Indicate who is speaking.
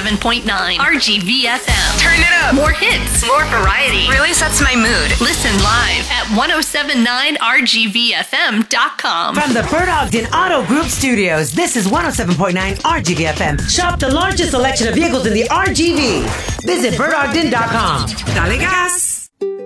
Speaker 1: 107.9 RGVFM.
Speaker 2: Turn it up.
Speaker 1: More hits, more variety.
Speaker 2: Really sets my mood.
Speaker 1: Listen live at 1079RGVFM.com.
Speaker 3: From the Bert Ogden Auto Group Studios, this is 107.9 RGVFM. Shop the largest selection of vehicles in the RGV. Visit BertOgden.com.
Speaker 2: Dale gas.